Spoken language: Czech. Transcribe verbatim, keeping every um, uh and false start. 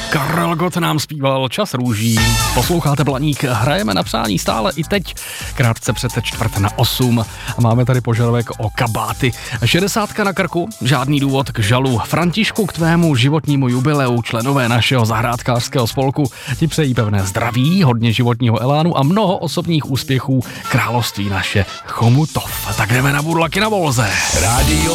Karel Gott nám zpíval Čas růží. Posloucháte Blaník, hrajeme na přání stále i teď, krátce před čtvrt na osm. A máme tady požadavek o kabáty. Šedesátka na krku, žádný důvod k žalu. Františku, k tvému životnímu jubileu členové našeho zahrádkářského spolku ti přejí pevné zdraví, hodně životního elánu a mnoho osobních úspěchů. Království naše Chomutov. Tak jdeme na Burlaky na Volze. Rádio